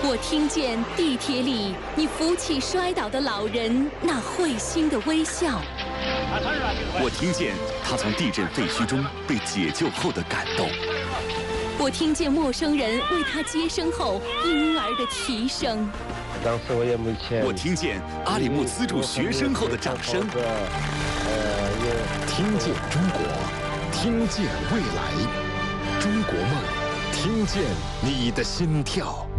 我听见地铁里你扶起摔倒的老人那会心的微笑， 我听见他从地震废墟中被解救后的感动， 我听见陌生人为他接生后婴儿的啼声， 当时我也没钱。 我听见阿里木资助学生后的掌声， 听见中国，听见未来，中国梦，听见你的心跳。